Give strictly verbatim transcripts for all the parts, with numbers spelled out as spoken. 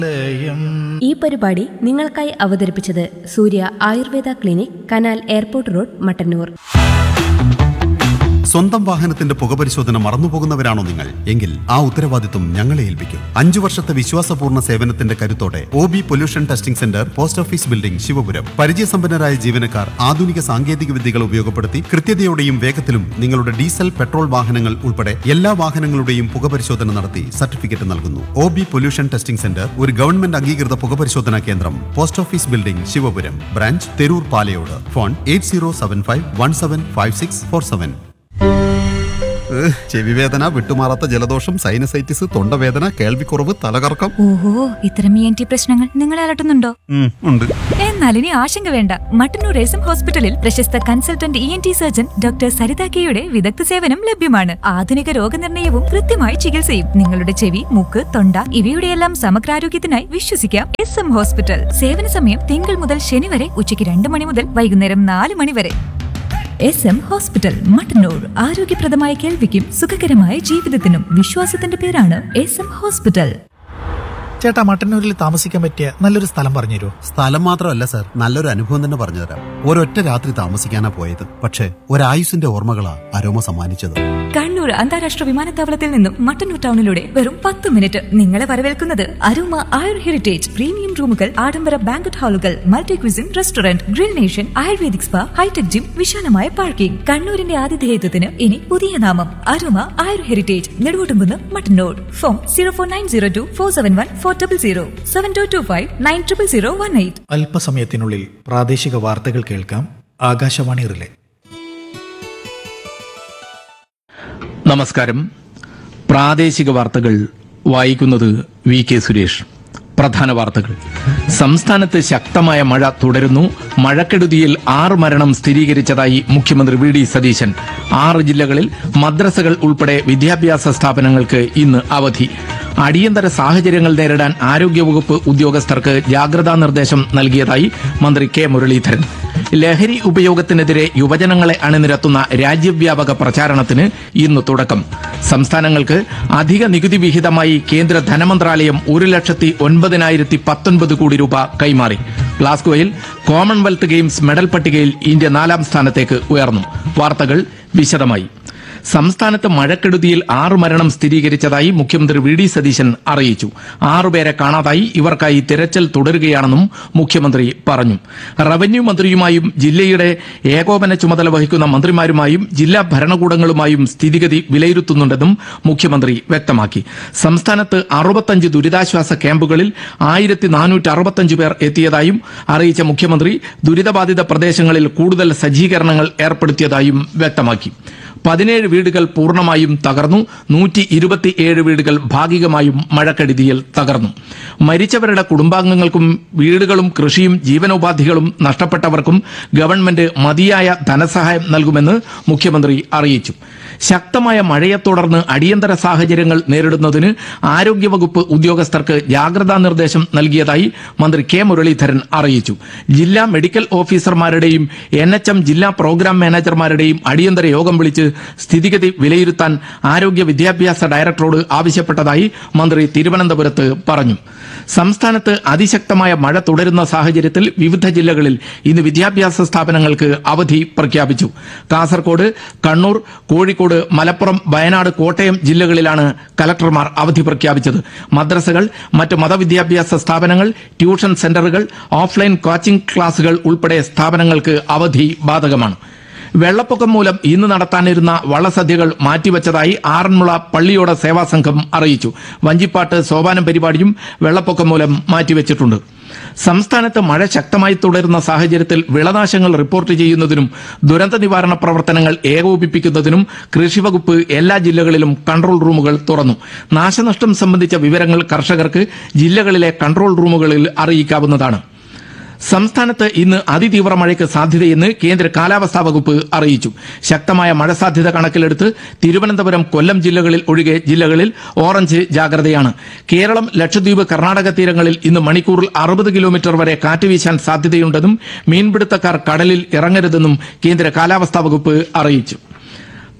ഈ പരിപാടി നിങ്ങൾക്കായി അവതരിപ്പിച്ചത് സൂര്യ Ayurveda clinic, canal airport road, Mattannur. സ്വന്തം വാഹനത്തിന്റെ പുകപരിശോധന മറന്നുപോകുന്നവരാണോ നിങ്ങൾ? എങ്കിൽ ആ ഉത്തരവാദിത്വം ഞങ്ങളെ ഏൽപ്പിക്കും. അഞ്ചു വർഷത്തെ വിശ്വാസപൂർണ്ണ സേവനത്തിന്റെ കരുത്തോടെ O B pollution testing centre, post office building, Sivapuram. പരിചയസമ്പന്നരായ ജീവനക്കാർ ആധുനിക സാങ്കേതിക വിദ്യകൾ ഉപയോഗപ്പെടുത്തി കൃത്യതയോടെയും വേഗത്തിലും നിങ്ങളുടെ ഡീസൽ, പെട്രോൾ വാഹനങ്ങൾ ഉൾപ്പെടെ എല്ലാ വാഹനങ്ങളുടെയും പുകപരിശോധന നടത്തി സർട്ടിഫിക്കറ്റ് നൽകുന്നു. O B pollution testing centre ഒരു ഗവൺമെന്റ് അംഗീകൃത പുകപരിശോധനാ കേന്ദ്രം. Post office building, Sivapuram. Branch Theroor Palayode. Phone eight zero seven five one seven five six four seven. ചെവിവേദന, വിട്ടുമാറാത്ത ജലദോഷം, സൈനസൈറ്റിസ്, തൊണ്ടവേദന, കേൾവിക്കുറവ്, തലകറക്കം. ഓഹോ, ഇത്തരം ഇ എൻ ടി പ്രശ്നങ്ങൾ നിങ്ങളെ അലട്ടുന്നുണ്ടോ? ഉണ്ട്. എന്നാൽ ഇനി ആശങ്ക വേണ്ട. മട്ടന്നൂർ എസം ഹോസ്പിറ്റലിൽ പ്രശസ്ത consultant E N T surgeon doctor Saritha കെയുടെ വിദഗ്ധ സേവനം ലഭ്യമാണ്. ആധുനിക രോഗനിർണയവും കൃത്യമായ ചികിത്സയും. നിങ്ങളുടെ ചെവി, മൂക്ക്, തൊണ്ട ഇവയുടെയെല്ലാം സമഗ്രാരോഗ്യത്തിനായി വിശ്വസിക്കാം എസം ഹോസ്പിറ്റൽ. സേവന സമയം തിങ്കൾ മുതൽ ശനി വരെ ഉച്ചയ്ക്ക് രണ്ട് മണി മുതൽ വൈകുന്നേരം നാല് മണി വരെ. S M hospital, Mattannur. ആരോഗ്യപ്രദമായ കേൾവിക്കും സുഖകരമായ ജീവിതത്തിനും വിശ്വാസത്തിന്റെ പേരാണ് എസ് എം ഹോസ്പിറ്റൽ. ചേട്ടാ, മട്ടന്നൂരിൽ താമസിക്കാൻ പറ്റിയ നല്ലൊരു സ്ഥലം പറഞ്ഞു തരുമോ? സ്ഥലം മാത്രമല്ല സാർ, നല്ലൊരു അനുഭവം തന്നെ പറഞ്ഞുതരാം. ഒരൊറ്റ രാത്രി താമസിക്കാനാ പോയത്, പക്ഷേ ഒരായുസിന്റെ ഓർമ്മകളാ അരോമ സമ്മാനിച്ചത്. കണ്ണൂർ അന്താരാഷ്ട്ര വിമാനത്താവളത്തിൽ നിന്നും മട്ടന്നൂർ ടൗണിലൂടെ വെറും പത്ത് മിനിറ്റ്. നിങ്ങളെ വരവേൽക്കുന്നത് അരോമ ആയുർ ഹെറിറ്റേജ്. പ്രീമിയം റൂമുകൾ, ആഡംബര banquet ഹാളുകൾ, multi cuisine restaurant, grill nation, ayurvedic spa, hi tech gym, വിശാലമായ പാർക്കിംഗ്. കണ്ണൂരിന്റെ ആതിഥേയത്വത്തിന് ഇനി പുതിയ നാമം aroma Ayur heritage, Neduvottumkunnu, Mattannur. Phone zero four nine zero to four seven one four double zero seven to to five nine triple zero one eight. അല്പസമയത്തിനുള്ളിൽ പ്രാദേശിക വാർത്തകൾ കേൾക്കാം. Akashvani relay. നമസ്കാരം. പ്രാദേശിക വാർത്തകൾ വായിക്കുന്നത് വി കെ സുരേഷ്. പ്രധാന വാർത്തകൾ. സംസ്ഥാനത്ത് ശക്തമായ മഴ തുടരുന്നു. മഴക്കെടുതിയിൽ ആറ് മരണം സ്ഥിരീകരിച്ചതായി മുഖ്യമന്ത്രി വി ഡി സതീശൻ. ആറ് ജില്ലകളിൽ മദ്രസകൾ ഉൾപ്പെടെ വിദ്യാഭ്യാസ സ്ഥാപനങ്ങൾക്ക് ഇന്ന് അവധി. അടിയന്തര സാഹചര്യങ്ങൾ നേരിടാൻ ആരോഗ്യവകുപ്പ് ഉദ്യോഗസ്ഥർക്ക് ജാഗ്രതാ നിർദ്ദേശം നൽകിയതായി മന്ത്രി കെ മുരളീധരൻ. ലഹരി ഉപയോഗത്തിനെതിരെ യുവജനങ്ങളെ അണിനിരത്തുന്ന രാജ്യവ്യാപക പ്രചാരണത്തിന് ഇന്ന് തുടക്കം. സംസ്ഥാനങ്ങൾക്ക് അധിക നികുതി വിഹിതമായി കേന്ദ്ര ധനമന്ത്രാലയം ഒരു ലക്ഷത്തി ഒൻപതിനായിരത്തി പത്തൊൻപത് കോടി രൂപ കൈമാറി. ഗ്ലാസ്ഗോയിൽ കോമൺവെൽത്ത് ഗെയിംസ് മെഡൽ പട്ടികയിൽ ഇന്ത്യ നാലാം സ്ഥാനത്തേക്ക് ഉയർന്നു. വാർത്തകൾ വിശദമായി. സംസ്ഥാനത്ത് മഴക്കെടുതിയിൽ ആറ് മരണം സ്ഥിരീകരിച്ചതായി മുഖ്യമന്ത്രി വി ഡി സതീശൻ അറിയിച്ചു. ആറുപേരെ കാണാതായി. ഇവർക്കായി തിരച്ചിൽ തുടരുകയാണെന്നും മുഖ്യമന്ത്രി പറഞ്ഞു. റവന്യൂ മന്ത്രിയുമായും ജില്ലയുടെ ഏകോപന ചുമതല വഹിക്കുന്ന മന്ത്രിമാരുമായും ജില്ലാ ഭരണകൂടങ്ങളുമായും സ്ഥിതിഗതി വിലയിരുത്തുന്നുണ്ടെന്നും മുഖ്യമന്ത്രി വ്യക്തമാക്കി. സംസ്ഥാനത്ത് അറുപത്തഞ്ച് ദുരിതാശ്വാസ ക്യാമ്പുകളിൽ ആയിരത്തി നാനൂറ്റി അറുപത്തഞ്ച് പേർ എത്തിയതായും അറിയിച്ച മുഖ്യമന്ത്രി ദുരിതബാധിത പ്രദേശങ്ങളിൽ കൂടുതൽ സജ്ജീകരണങ്ങൾ ഏർപ്പെടുത്തിയതായും വ്യക്തമാക്കി. പതിനേഴ് വീടുകൾ പൂർണ്ണമായും തകർന്നു. നൂറ്റി ഇരുപത്തിയേഴ് വീടുകൾ ഭാഗികമായും മഴക്കെടുതിയിൽ തകർന്നു. മരിച്ചവരുടെ കുടുംബാംഗങ്ങൾക്കും വീടുകളും കൃഷിയും ജീവനോപാധികളും നഷ്ടപ്പെട്ടവർക്കും ഗവൺമെന്റ് മതിയായ ധനസഹായം നൽകുമെന്ന് മുഖ്യമന്ത്രി അറിയിച്ചു. ശക്തമായ മഴയെ തുടർന്ന് അടിയന്തര സാഹചര്യങ്ങൾ നേരിടുന്നതിന് ആരോഗ്യവകുപ്പ് ഉദ്യോഗസ്ഥർക്ക് ജാഗ്രതാ നിർദ്ദേശം നൽകിയതായി മന്ത്രി കെ മുരളീധരൻ അറിയിച്ചു. ജില്ലാ മെഡിക്കൽ ഓഫീസർമാരുടെയും എൻ എച്ച് എം ജില്ലാ പ്രോഗ്രാം മാനേജർമാരുടെയും അടിയന്തര യോഗം വിളിച്ച് സ്ഥിതിഗതി വിലയിരുത്താൻ ആരോഗ്യ വിദ്യാഭ്യാസ ഡയറക്ടറോട് ആവശ്യപ്പെട്ടതായി മന്ത്രി തിരുവനന്തപുരത്ത് പറഞ്ഞു. സംസ്ഥാനത്ത് അതിശക്തമായ മഴ തുടരുന്ന സാഹചര്യത്തിൽ വിവിധ ജില്ലകളിൽ ഇന്ന് വിദ്യാഭ്യാസ സ്ഥാപനങ്ങൾക്ക് അവധി പ്രഖ്യാപിച്ചു. കാസർകോട്, കണ്ണൂർ, കോഴിക്കോട്, മലപ്പുറം, വയനാട്, കോട്ടയം ജില്ലകളിലാണ് കലക്ടർമാർ അവധി പ്രഖ്യാപിച്ചത്. മദ്രസകൾ, മറ്റ് മതവിദ്യാഭ്യാസ സ്ഥാപനങ്ങൾ, ട്യൂഷൻ സെന്ററുകൾ, ഓഫ്ലൈൻ കോച്ചിംഗ് ക്ലാസുകൾ ഉൾപ്പെടെ സ്ഥാപനങ്ങൾക്ക് അവധി ബാധകമാണ്. വെള്ളപ്പൊക്കം മൂലം ഇന്ന് നടത്താനിരുന്ന വള്ളസദ്യകൾ മാറ്റിവച്ചതായി ആറന്മുള പള്ളിയോട സേവാസംഘം അറിയിച്ചു. വഞ്ചിപ്പാട്ട്, സോപാനം പരിപാടിയും വെള്ളപ്പൊക്കം മൂലം മാറ്റിവെച്ചിട്ടുണ്ട്. സംസ്ഥാനത്ത് മഴ ശക്തമായി തുടരുന്ന സാഹചര്യത്തിൽ വിളനാശങ്ങൾ റിപ്പോർട്ട് ചെയ്യുന്നതിനും ദുരന്ത നിവാരണ പ്രവർത്തനങ്ങൾ ഏകോപിപ്പിക്കുന്നതിനും കൃഷിവകുപ്പ് എല്ലാ ജില്ലകളിലും കൺട്രോൾ റൂമുകൾ തുറന്നു. നാശനഷ്ടം സംബന്ധിച്ച വിവരങ്ങൾ കർഷകർക്ക് ജില്ലകളിലെ കൺട്രോൾ റൂമുകളിൽ അറിയിക്കാവുന്നതാണ്. സംസ്ഥാനത്ത് ഇന്ന് അതിതീവ്ര മഴയ്ക്ക് സാധ്യതയെന്ന് കേന്ദ്ര കാലാവസ്ഥാ വകുപ്പ് അറിയിച്ചു. ശക്തമായ മഴ സാധ്യത കണക്കിലെടുത്ത് തിരുവനന്തപുരം, കൊല്ലം ജില്ലകളിൽ ഒഴികെ ജില്ലകളിൽ ഓറഞ്ച് ജാഗ്രതയാണ്. കേരളം, ലക്ഷദ്വീപ്, കർണാടക തീരങ്ങളിൽ ഇന്ന് മണിക്കൂറിൽ അറുപത് കിലോമീറ്റർ വരെ കാറ്റ് വീശാൻ സാധ്യതയുണ്ടെന്നും മീൻപിടുത്തക്കാർ കടലിൽ ഇറങ്ങരുതെന്നും കേന്ദ്ര കാലാവസ്ഥാ വകുപ്പ് അറിയിച്ചു.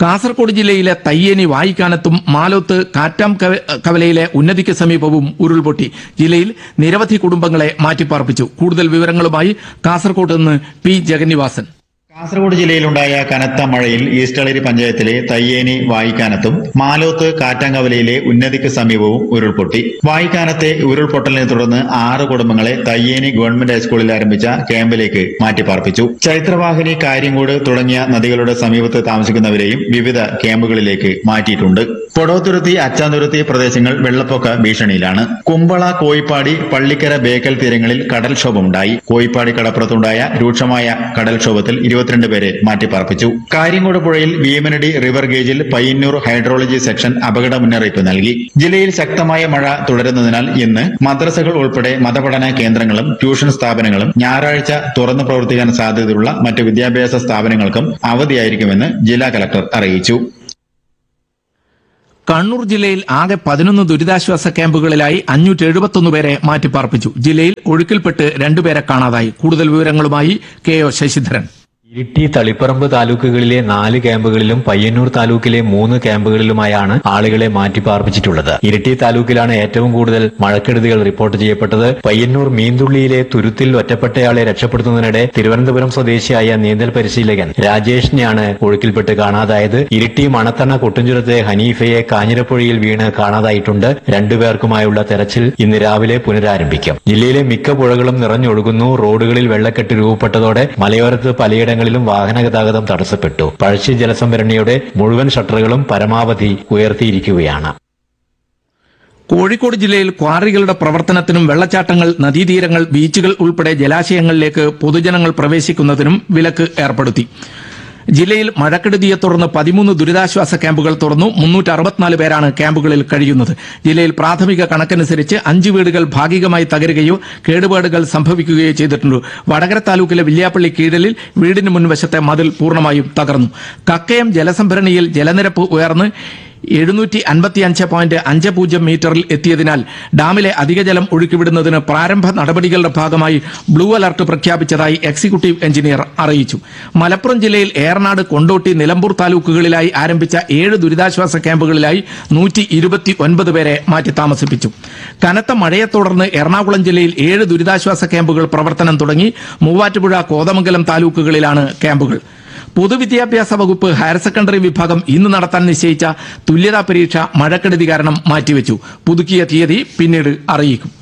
കാസർഗോഡ് ജില്ലയിലെ തയ്യേനി വായിക്കാനത്തും മാലോത്ത് കാറ്റാം കവലയിലെ ഉന്നതിക്ക് സമീപവും ഉരുൾപൊട്ടി. ജില്ലയിൽ നിരവധി കുടുംബങ്ങളെ മാറ്റിപ്പാർപ്പിച്ചു. കൂടുതൽ വിവരങ്ങളുമായി കാസർഗോഡ് നിന്ന് പി ജഗന്നിവാസൻ. കാസർഗോഡ് ജില്ലയിലുണ്ടായ കനത്ത മഴയിൽ ഈസ്റ്റളരി പഞ്ചായത്തിലെ തയ്യേനി വായിക്കാനത്തും മാലോത്ത് കാറ്റാങ്കവലയിലെ ഉന്നതിക്ക് സമീപവും ഉരുൾപൊട്ടി. വായിക്കാനത്തെ ഉരുൾപൊട്ടലിനെ തുടർന്ന് ആറ് കുടുംബങ്ങളെ തയ്യേനി ഗവൺമെന്റ് ഹൈസ്കൂളിൽ ആരംഭിച്ച ക്യാമ്പിലേക്ക് മാറ്റിപ്പാർപ്പിച്ചു. ചൈത്രവാഹിനി, കാര്യങ്കോട് തുടങ്ങിയ നദികളുടെ സമീപത്ത് താമസിക്കുന്നവരെയും വിവിധ ക്യാമ്പുകളിലേക്ക് മാറ്റിയിട്ടുണ്ട്. പൊടോത്തുരുത്തി, അച്ചാന്തുരുത്തി പ്രദേശങ്ങൾ വെള്ളപ്പൊക്ക ഭീഷണിയിലാണ്. കുമ്പള, കോയിപ്പാടി, പള്ളിക്കര, ബേക്കൽ തീരങ്ങളിൽ കടൽക്ഷോഭമുണ്ടായി. കോയിപ്പാടി കടപ്പുറത്തുണ്ടായ രൂക്ഷമായ കടൽക്ഷോഭത്തിൽ ഇരുപത്തിരണ്ട് പേരെ മാറ്റിപ്പാർപ്പിച്ചു. കാര്യങ്കോട് പുഴയിൽ Bheemanadi river ഗേജിൽ Payyanur hydrology section അപകട മുന്നറിയിപ്പ് നൽകി. ജില്ലയിൽ ശക്തമായ മഴ തുടരുന്നതിനാൽ ഇന്ന് മദ്രസകൾ ഉൾപ്പെടെ മതപഠന കേന്ദ്രങ്ങളും ട്യൂഷൻ സ്ഥാപനങ്ങളും ഞായറാഴ്ച തുറന്നു പ്രവർത്തിക്കാൻ സാധ്യതയുള്ള മറ്റ് വിദ്യാഭ്യാസ സ്ഥാപനങ്ങൾക്കും അവധിയായിരിക്കുമെന്ന് ജില്ലാ കലക്ടർ അറിയിച്ചു. കണ്ണൂർ ജില്ലയിൽ ആകെ പതിനൊന്ന് ദുരിതാശ്വാസ ക്യാമ്പുകളിലായി അഞ്ഞൂറ്റി എഴുപത്തൊന്ന് പേരെ മാറ്റിപ്പാർപ്പിച്ചു. ജില്ലയിൽ ഒഴുക്കിൽപ്പെട്ട് രണ്ടുപേരെ കാണാതായി. കൂടുതൽ വിവരങ്ങളുമായി കെ ഒ ശശിധരൻ. ഇരിട്ടി, തളിപ്പറമ്പ് താലൂക്കുകളിലെ നാല് ക്യാമ്പുകളിലും പയ്യന്നൂർ താലൂക്കിലെ മൂന്ന് ക്യാമ്പുകളിലുമായാണ് ആളുകളെ മാറ്റിപ്പാർപ്പിച്ചിട്ടുള്ളത്. ഇരിട്ടി താലൂക്കിലാണ് ഏറ്റവും കൂടുതൽ മഴക്കെടുതികൾ റിപ്പോർട്ട് ചെയ്യപ്പെട്ടത്. പയ്യന്നൂർ മീന്തുള്ളിയിലെ തുരുത്തിൽ ഒറ്റപ്പെട്ടയാളെ രക്ഷപ്പെടുത്തുന്നതിനിടെ തിരുവനന്തപുരം സ്വദേശിയായ നീന്തൽ പരിശീലകൻ രാജേഷിനെയാണ് ഒഴുക്കിൽപ്പെട്ട് കാണാതായത്. ഇരിട്ടി മണത്തണ കൊട്ടുംചുരത്തെ ഹനീഫയെ കാഞ്ഞിരപ്പുഴയിൽ വീണ് കാണാതായിട്ടുണ്ട്. രണ്ടുപേർക്കുമായുള്ള തെരച്ചിൽ ഇന്ന് രാവിലെ പുനരാരംഭിക്കും. ജില്ലയിലെ മിക്ക പുഴകളും നിറഞ്ഞൊഴുകുന്നു. റോഡുകളിൽ വെള്ളക്കെട്ട് രൂപപ്പെട്ടതോടെ മലയോരത്ത് പലയിടങ്ങളിൽ ിലും വാഹന ഗതാഗതം തടസ്സപ്പെട്ടു. പഴശ്ശി ജലസംഭരണിയുടെ മുഴുവൻ ഷട്ടറുകളും പരമാവധി ഉയർത്തിയിരിക്കുകയാണ്. കോഴിക്കോട് ജില്ലയിൽ ക്വാറികളുടെ പ്രവർത്തനത്തിനും വെള്ളച്ചാട്ടങ്ങൾ, നദീതീരങ്ങൾ, ബീച്ചുകൾ ഉൾപ്പെടെ ജലാശയങ്ങളിലേക്ക് പൊതുജനങ്ങൾ പ്രവേശിക്കുന്നതിനും വിലക്ക് ഏർപ്പെടുത്തി. ജില്ലയിൽ മഴക്കെടുതിയെ തുടർന്ന് പതിമൂന്ന് ദുരിതാശ്വാസ ക്യാമ്പുകൾ തുറന്നു. മുന്നൂറ്റി അറുപത്തിനാല് പേരാണ് ക്യാമ്പുകളിൽ കഴിയുന്നത്. ജില്ലയിൽ പ്രാഥമിക കണക്കനുസരിച്ച് അഞ്ച് വീടുകൾ ഭാഗികമായി തകരുകയോ കേടുപാടുകൾ സംഭവിക്കുകയോ ചെയ്തിട്ടുണ്ട്. വടകര താലൂക്കിലെ വില്യാപ്പള്ളി കീഴലിൽ വീടിന് മുൻവശത്തെ മതിൽ പൂർണ്ണമായും തകർന്നു. കക്കയം ജലസംഭരണിയിൽ ജലനിരപ്പ് ഉയർന്ന് എഴുന്നൂറ്റി അൻപത്തി അഞ്ച് പോയിന്റ് അഞ്ച് പൂജ്യം മീറ്ററിൽ എത്തിയതിനാൽ ഡാമിലെ അധിക ജലം ഒഴുക്കിവിടുന്നതിന് പ്രാരംഭ നടപടികളുടെ ഭാഗമായി ബ്ലൂ അലർട്ട് പ്രഖ്യാപിച്ചതായി എക്സിക്യൂട്ടീവ് എഞ്ചിനീയർ അറിയിച്ചു. മലപ്പുറം ജില്ലയിൽ ഏറനാട്, കൊണ്ടോട്ടി, നിലമ്പൂർ താലൂക്കുകളിലായി ആരംഭിച്ച ഏഴ് ദുരിതാശ്വാസ ക്യാമ്പുകളിലായി നൂറ്റി ഇരുപത്തി ഒൻപത് പേരെ മാറ്റി താമസിപ്പിച്ചു. കനത്ത മഴയെ തുടർന്ന് എറണാകുളം ജില്ലയിൽ ഏഴ് ദുരിതാശ്വാസ ക്യാമ്പുകൾ പ്രവർത്തനം തുടങ്ങി. മൂവാറ്റുപുഴ, കോതമംഗലം താലൂക്കുകളിലാണ് ക്യാമ്പുകൾ. പൊതുവിദ്യാഭ്യാസ വകുപ്പ് ഹയർ സെക്കൻഡറി വിഭാഗം ഇന്ന് നടത്താൻ നിശ്ചയിച്ച തുല്യതാ പരീക്ഷ മഴക്കെടുതി കാരണം മാറ്റിവെച്ചു. പുതുക്കിയ തീയതി പിന്നീട് അറിയിക്കും.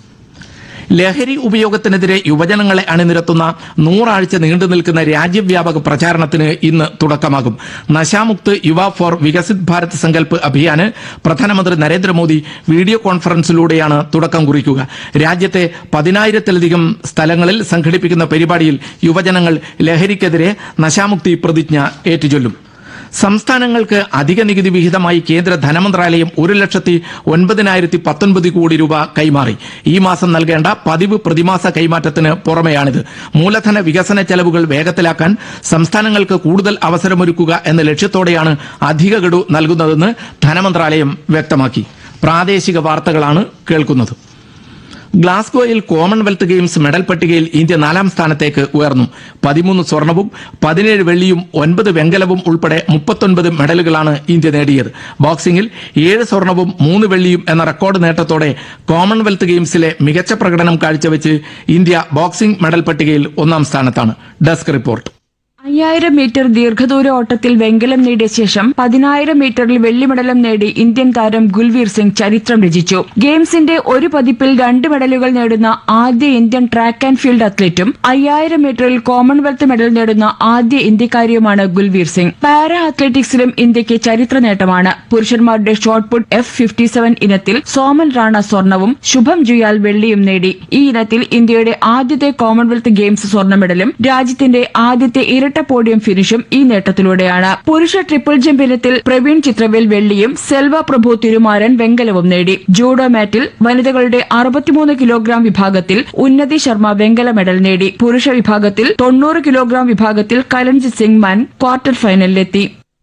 ലഹരി ഉപയോഗത്തിനെതിരെ യുവജനങ്ങളെ അണിനിരത്തുന്ന നൂറാഴ്ച നീണ്ടു നിൽക്കുന്ന രാജ്യവ്യാപക പ്രചാരണത്തിന് ഇന്ന് തുടക്കമാകും. നശാമുക്ത് യുവ ഫോർ വികസിത് ഭാരത് സങ്കല്പ് അഭിയാന് പ്രധാനമന്ത്രി നരേന്ദ്രമോദി വീഡിയോ കോൺഫറൻസിലൂടെയാണ് തുടക്കം കുറിക്കുക. രാജ്യത്തെ പതിനായിരത്തിലധികം സ്ഥലങ്ങളിൽ സംഘടിപ്പിക്കുന്ന പരിപാടിയിൽ യുവജനങ്ങൾ ലഹരിക്കെതിരെ നശാമുക്തി പ്രതിജ്ഞ ഏറ്റുചൊല്ലും. സംസ്ഥാനങ്ങൾക്ക് അധിക നികുതി വിഹിതമായി കേന്ദ്ര ധനമന്ത്രാലയം ഒരു ലക്ഷത്തി ഒൻപതിനായിരത്തി പത്തൊൻപത് കോടി രൂപ കൈമാറി. ഈ മാസം നൽകേണ്ട പതിവ് പ്രതിമാസ കൈമാറ്റത്തിന് പുറമെയാണിത്. മൂലധന വികസന ചെലവുകൾ വേഗത്തിലാക്കാൻ സംസ്ഥാനങ്ങൾക്ക് കൂടുതൽ അവസരമൊരുക്കുക എന്ന ലക്ഷ്യത്തോടെയാണ് അധിക ഗഡു നൽകുന്നതെന്ന് ധനമന്ത്രാലയം വ്യക്തമാക്കി. പ്രാദേശിക വാർത്തകളാണ് കേൾക്കുന്നത്. ഗ്ലാസ്ഗോയിൽ കോമൺവെൽത്ത് ഗെയിംസ് മെഡൽ പട്ടികയിൽ ഇന്ത്യ നാലാം സ്ഥാനത്തേക്ക് ഉയർന്നു. പതിമൂന്ന് സ്വർണവും പതിനേഴ് വെള്ളിയും ഒൻപത് വെങ്കലവും ഉൾപ്പെടെ മുപ്പത്തൊൻപത് മെഡലുകളാണ് ഇന്ത്യ നേടിയത്. ബോക്സിംഗിൽ ഏഴ് സ്വർണവും മൂന്ന് വെള്ളിയും എന്ന റെക്കോർഡ് നേട്ടത്തോടെ കോമൺവെൽത്ത് ഗെയിംസിലെ മികച്ച പ്രകടനം കാഴ്ചവെച്ച് ഇന്ത്യ ബോക്സിംഗ് മെഡൽ പട്ടികയിൽ ഒന്നാം സ്ഥാനത്താണ്. Desk report. അയ്യായിരം മീറ്റർ ദീർഘദൂര ഓട്ടത്തിൽ വെങ്കലം നേടിയ ശേഷം പതിനായിരം മീറ്ററിൽ വെള്ളി മെഡലും നേടി ഇന്ത്യൻ താരം ഗുൽവീർ സിംഗ് ചരിത്രം രചിച്ചു. ഗെയിംസിന്റെ ഒരു പതിപ്പിൽ രണ്ട് മെഡലുകൾ നേടുന്ന ആദ്യ ഇന്ത്യൻ ട്രാക്ക് ആൻഡ് ഫീൽഡ് അത്ലറ്റും അയ്യായിരം മീറ്ററിൽ കോമൺവെൽത്ത് മെഡൽ നേടുന്ന ആദ്യ ഇന്ത്യക്കാരിയുമാണ് ഗുൽവീർ സിംഗ്. പാരാ അത്ലറ്റിക്സിലും ഇന്ത്യക്ക് ചരിത്ര നേട്ടമാണ്. പുരുഷന്മാരുടെ ഷോട്ട്പുട്ട് എഫ് ഫിഫ്റ്റി സെവൻ ഇനത്തിൽ സോമൻ റാണ സ്വർണവും ശുഭം ജുയാൽ വെള്ളിയും നേടി. ഈ ഇനത്തിൽ ഇന്ത്യയുടെ ആദ്യത്തെ കോമൺവെൽത്ത് ഗെയിംസ് സ്വർണ്ണ മെഡലും രാജ്യത്തിന്റെ ആദ്യത്തെ ഇരട്ട പോഡിയം ഫിനിഷും ഈ നേട്ടത്തിലൂടെയാണ്. പുരുഷ ട്രിപ്പിൾ ജംപ് ഇനത്തിൽ പ്രവീൺ ചിത്രവേൽ വെള്ളിയും സെൽവ പ്രഭു തിരുമാരൻ വെങ്കലവും നേടി. ജൂഡോ മാറ്റിൽ വനിതകളുടെ അറുപത്തിമൂന്ന് കിലോഗ്രാം വിഭാഗത്തിൽ ഉന്നതി ശർമ്മ വെങ്കല മെഡൽ നേടി. പുരുഷ വിഭാഗത്തിൽ തൊണ്ണൂറ് കിലോഗ്രാം വിഭാഗത്തിൽ കരൺജിത് സിംഗ് മാൻ ക്വാർട്ടർ ഫൈനലിലെത്തി.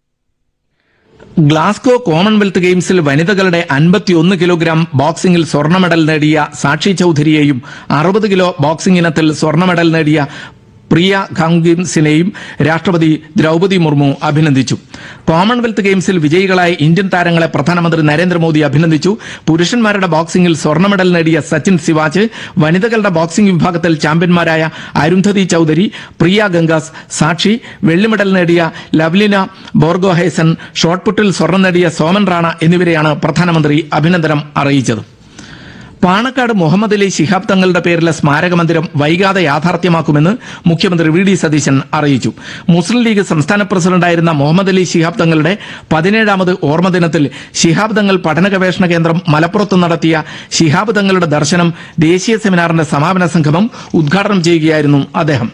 ഗ്ലാസ്ഗോ കോമൺവെൽത്ത് ഗെയിംസിൽ വനിതകളുടെ അൻപത്തിയൊന്ന് കിലോഗ്രാം ബോക്സിംഗിൽ സ്വർണ്ണ മെഡൽ നേടിയ സാക്ഷി ചൌധരിയെയും അറുപത് കിലോ ബോക്സിംഗ് ഇനത്തിൽ സ്വർണ്ണ മെഡൽ നേടിയ പ്രിയ ഗാംഗിൻസിനെയും രാഷ്ട്രപതി ദ്രൗപദി മുർമു അഭിനന്ദിച്ചു. കോമൺവെൽത്ത് ഗെയിംസിൽ വിജയികളായ ഇന്ത്യൻ താരങ്ങളെ പ്രധാനമന്ത്രി നരേന്ദ്രമോദി അഭിനന്ദിച്ചു. പുരുഷന്മാരുടെ ബോക്സിംഗിൽ സ്വർണ്ണ മെഡൽ നേടിയ സച്ചിൻ സിവാച്ച്, വനിതകളുടെ ബോക്സിംഗ് വിഭാഗത്തിൽ ചാമ്പ്യന്മാരായ അരുന്ധതി ചൌധരി, പ്രിയ ഗംഗാസ്, സാക്ഷി, വെള്ളി മെഡൽ നേടിയ ലവ്ലിന ബോർഗോഹൈസൻ, ഷോട്ട്പുട്ടിൽ സ്വർണ്ണം നേടിയ സോമൻ റാണ എന്നിവരെയാണ് പ്രധാനമന്ത്രി അഭിനന്ദനം അറിയിച്ചത്. പാണക്കാട് മുഹമ്മദ് അലി ശിഹാബ് തങ്ങളുടെ പേരിലെ സ്മാരക മന്ദിരം വൈകാതെ യാഥാർത്ഥ്യമാക്കുമെന്ന് മുഖ്യമന്ത്രി വി ഡി സതീശൻ അറിയിച്ചു. മുസ്ലിം ലീഗ് സംസ്ഥാന പ്രസിഡന്റായിരുന്ന മുഹമ്മദ് അലി ശിഹാബ് തങ്ങളുടെ പതിനേഴാമത് ഓർമ്മദിനത്തിൽ ശിഹാബ് തങ്ങൾ പഠന ഗവേഷണ കേന്ദ്രം മലപ്പുറത്ത് നടത്തിയ ശിഹാബ് തങ്ങളുടെ ദർശനം ദേശീയ സെമിനാറിന്റെ സമാപന സംഗമം ഉദ്ഘാടനം ചെയ്യുകയായിരുന്നു അദ്ദേഹം.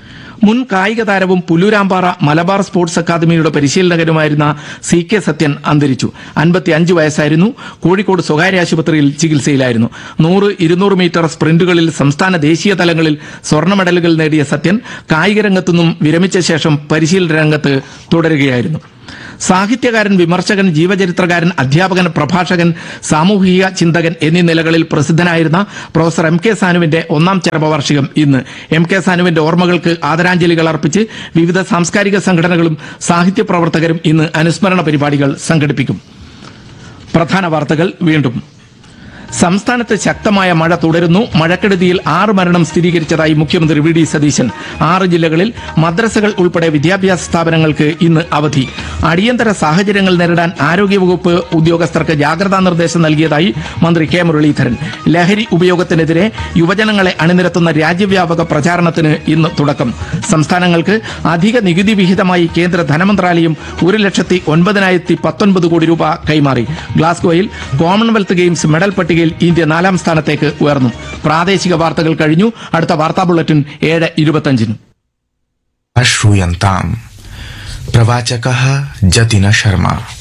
മുൻ കായിക താരവും പുല്ലൂരാമ്പാറ മലബാർ സ്പോർട്സ് അക്കാദമിയുടെ പരിശീലകനുമായിരുന്ന സി കെ സത്യൻ അന്തരിച്ചു. അൻപത്തിയഞ്ച് വയസ്സായിരുന്നു. കോഴിക്കോട് സ്വകാര്യ ആശുപത്രിയിൽ ചികിത്സയിലായിരുന്നു. നൂറ് ഇരുന്നൂറ് മീറ്റർ സ്പ്രിന്റുകളിൽ സംസ്ഥാന ദേശീയ തലങ്ങളിൽ സ്വർണ്ണ മെഡലുകൾ നേടിയ സത്യൻ കായിക രംഗത്തുനിന്നും വിരമിച്ച ശേഷം പരിശീലന രംഗത്ത് തുടരുകയായിരുന്നു. സാഹിത്യകാരൻ, വിമർശകൻ, ജീവചരിത്രകാരൻ, അധ്യാപകൻ, പ്രഭാഷകൻ, സാമൂഹിക ചിന്തകൻ എന്നീ നിലകളിൽ പ്രസിദ്ധനായിരുന്ന പ്രൊഫസർ എം കെ സാനുവിന്റെ ഒന്നാം ചരമവാർഷികം ഇന്ന്. എം കെ സാനുവിന്റെ ഓർമ്മകൾക്ക് ആദരാഞ്ജലികൾ അർപ്പിച്ച് വിവിധ സാംസ്കാരിക സംഘടനകളും സാഹിത്യ പ്രവർത്തകരും ഇന്ന് അനുസ്മരണ പരിപാടികൾ സംഘടിപ്പിക്കും. പ്രധാന വാർത്തകൾ വീണ്ടും. സംസ്ഥാനത്ത് ശക്തമായ മഴ തുടരുന്നു. മഴക്കെടുതിയിൽ ആറ് മരണം സ്ഥിരീകരിച്ചതായി മുഖ്യമന്ത്രി വി ഡി സതീശൻ. ആറ് ജില്ലകളിൽ മദ്രസകൾ ഉൾപ്പെടെ വിദ്യാഭ്യാസ സ്ഥാപനങ്ങൾക്ക് ഇന്ന് അവധി. അടിയന്തര സാഹചര്യങ്ങൾ നേരിടാൻ ആരോഗ്യവകുപ്പ് ഉദ്യോഗസ്ഥർക്ക് ജാഗ്രതാ നിർദ്ദേശം നൽകിയതായി മന്ത്രി കെ മുരളീധരൻ. ലഹരി ഉപയോഗത്തിനെതിരെ യുവജനങ്ങളെ അണിനിരത്തുന്ന രാജ്യവ്യാപക പ്രചാരണത്തിന് ഇന്ന് തുടക്കം. സംസ്ഥാനങ്ങൾക്ക് അധിക നികുതി വിഹിതമായി കേന്ദ്ര ധനമന്ത്രാലയം ഒരു ലക്ഷത്തി ഒൻപതിനായിരത്തി പത്തൊൻപത് കോടി രൂപ കൈമാറി. ഗ്ലാസ്ഗോയിൽ കോമൺവെൽത്ത് ഗെയിംസ് മെഡൽ പട്ടിക ഇന്ത്യ നാലാം സ്ഥാനത്തേക്ക് ഉയർന്നു. പ്രാദേശിക വാർത്തകൾ കഴിഞ്ഞു. അടുത്ത വാർത്താ ബുള്ളറ്റിൻ ഏഴ് ഇരുപത്തഞ്ചിന്. श्रूयन्ताम् प्रवाचकः जतिन शर्मा.